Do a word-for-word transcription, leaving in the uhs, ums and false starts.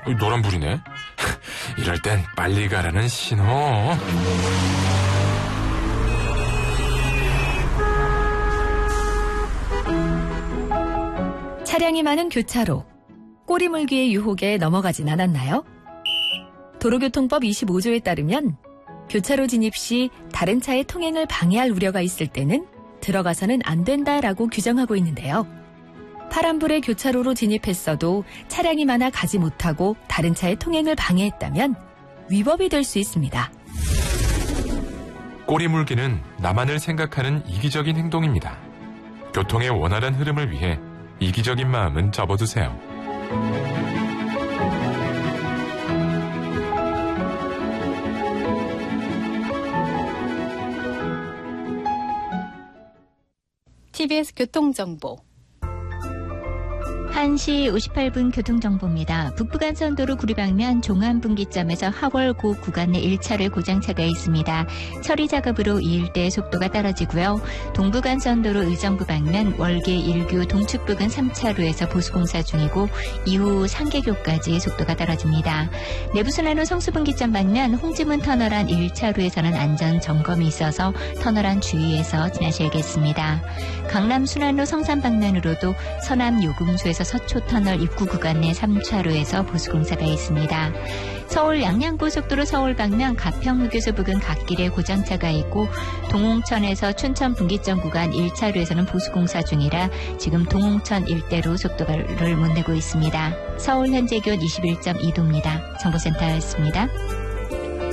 노란불이네. 이럴 땐 빨리 가라는 신호. 차량이 많은 교차로. 꼬리물기의 유혹에 넘어가진 않았나요? 도로교통법 이십오 조에 따르면 교차로 진입 시 다른 차의 통행을 방해할 우려가 있을 때는 들어가서는 안 된다라고 규정하고 있는데요. 파란불에 교차로로 진입했어도 차량이 많아 가지 못하고 다른 차의 통행을 방해했다면 위법이 될 수 있습니다. 꼬리물기는 나만을 생각하는 이기적인 행동입니다. 교통의 원활한 흐름을 위해 이기적인 마음은 접어두세요. 티비에스 교통정보 한 시 오십팔 분 교통정보입니다. 북부간선도로 구리방면 종안분기점에서 하월고 구간 내 일 차로에 고장차가 있습니다. 처리 작업으로 이 일대 속도가 떨어지고요. 동부간선도로 의정부 방면 월계 일 교 동측 부근 삼 차로에서 보수공사 중이고 이후 상계교까지 속도가 떨어집니다. 내부순환로 성수분기점 방면 홍지문 터널 안 일 차로에서는 안전점검이 있어서 터널 안 주의해서 지나셔야겠습니다. 강남 순환로 성산 방면으로도 서남 요금소에서 서초터널 입구 구간 내 삼 차로에서 보수공사가 있습니다. 서울 양양고속도로 서울 방면 가평휴게소 부근 갓길에 고장차가 있고 동홍천에서 춘천 분기점 구간 일 차로에서는 보수공사 중이라 지금 동홍천 일대로 속도를 못 내고 있습니다. 서울 현재 기온 이십일 점 이 도입니다. 정보센터였습니다.